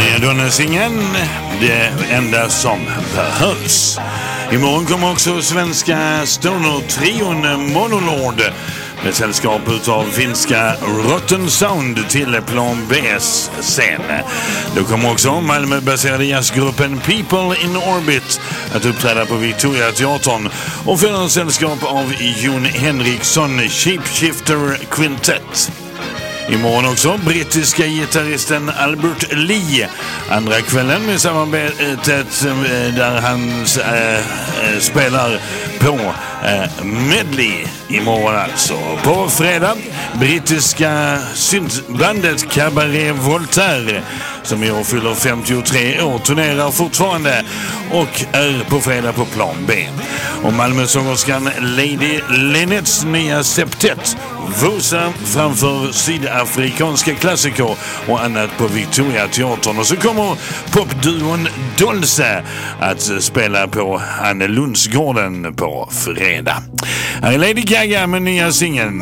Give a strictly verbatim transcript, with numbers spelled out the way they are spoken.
Nedonnesingen, det enda som behövs. Imorgon kommer också svenska stoner-trion Monolord med sällskap av finska Rotten Sound till Plan B's scen. Då kommer också Malmö-baserade jazzgruppen People in Orbit att uppträda på Victoria Teatern och för sällskap av Jon Henriksson Shapeshifter Quintet. Imorgon också brittiska gitarristen Albert Lee. Andra kvällen med samarbetet där han äh, spelar på äh, medley. Imorgon alltså. På fredag brittiska syntbandet Cabaret Voltaire som i år fyller femtiotre år, turnerar fortfarande och är på fredag på Plan B. Och Malmösångerskan Lady Lynette's nya septett Vosa framför sydafrikanska klassiker och annat på Victoria Teatern. Och så kommer popduon Dolce att spela på Annelundsgården på fredag. Här är Lady Gaga med nya singeln